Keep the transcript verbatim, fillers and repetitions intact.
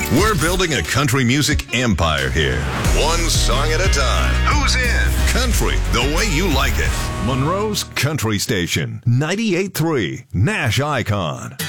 We're building a country music empire here. One song at a time. Who's in? Country, the way you like it. Monroe's Country Station, ninety-eight point three, Nash Icon.